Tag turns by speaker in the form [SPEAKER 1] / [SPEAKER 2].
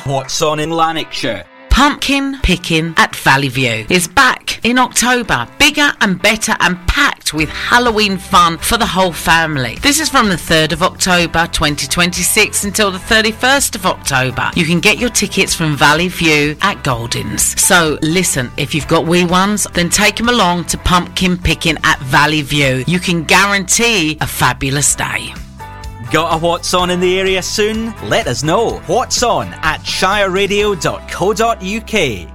[SPEAKER 1] What's on in Lanarkshire?
[SPEAKER 2] Pumpkin Picking at Valley View is back in October, bigger and better and packed with Halloween fun for the whole family. This is from the 3rd of October 2026 until the 31st of October. You can get your tickets from Valley View at Goldings. So listen, if you've got wee ones, then take them along to Pumpkin Picking at Valley View. You can guarantee a fabulous day.
[SPEAKER 1] Got a What's On in the area soon? Let us know. What's On at shireradio.co.uk.